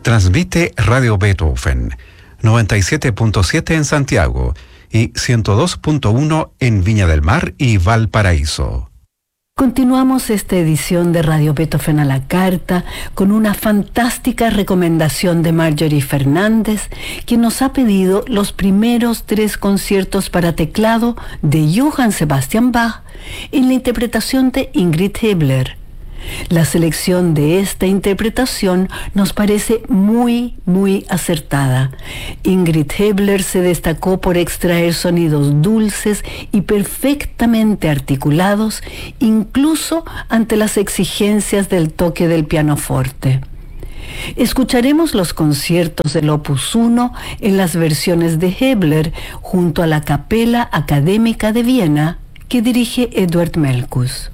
Transmite Radio Beethoven, 97.7 en Santiago y 102.1 en Viña del Mar y Valparaíso. Continuamos esta edición de Radio Beethoven a la carta con una fantástica recomendación de Marjorie Fernández, quien nos ha pedido los primeros 3 conciertos para teclado de Johann Sebastian Bach en la interpretación de Ingrid Hiebler. La selección de esta interpretación nos parece muy acertada. Ingrid Hiebler se destacó por extraer sonidos dulces y perfectamente articulados, incluso ante las exigencias del toque del pianoforte. Escucharemos los conciertos del Opus 1 en las versiones de Hiebler junto a la Capella Académica de Viena que dirige Eduard Melkus.